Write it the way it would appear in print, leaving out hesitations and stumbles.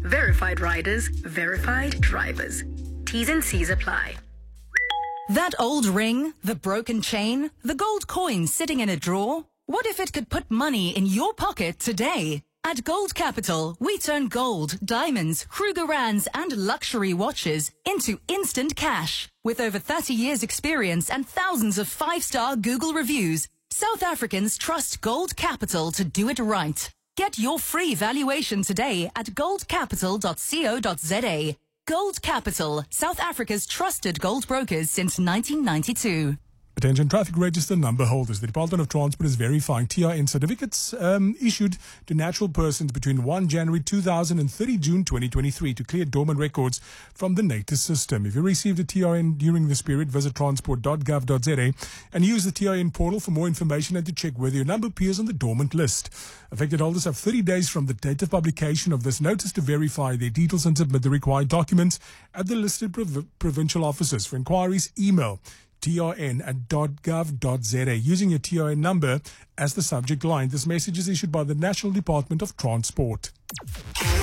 Verified riders, verified drivers. T's and C's apply. That old ring, the broken chain, the gold coin sitting in a drawer. What if it could put money in your pocket today? At Gold Capital, we turn gold, diamonds, Krugerrands and luxury watches into instant cash. With over 30 years experience and thousands of 5-star Google reviews, South Africans trust Gold Capital to do it right. Get your free valuation today at goldcapital.co.za. Gold Capital, South Africa's trusted gold brokers since 1992. Attention traffic register number holders. The Department of Transport is verifying TRN certificates issued to natural persons between 1 January 2000 and 30 June 2023 to clear dormant records from the NATIS system. If you received a TRN during this period, visit transport.gov.za and use the TRN portal for more information and to check whether your number appears on the dormant list. Affected holders have 30 days from the date of publication of this notice to verify their details and submit the required documents at the listed provincial offices. For inquiries, email trn@.gov.za using your TRN number as the subject line. This message is issued by the National Department of Transport.